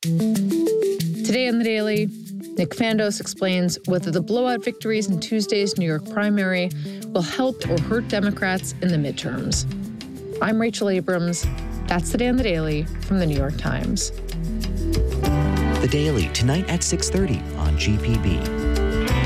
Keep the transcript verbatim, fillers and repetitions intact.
Today on The Daily, Nick Fandos explains whether the blowout victories in Tuesday's New York primary will help or hurt Democrats in the midterms. I'm Rachel Abrams. That's Today on The Daily from The New York Times. The Daily, tonight at six thirty on G P B.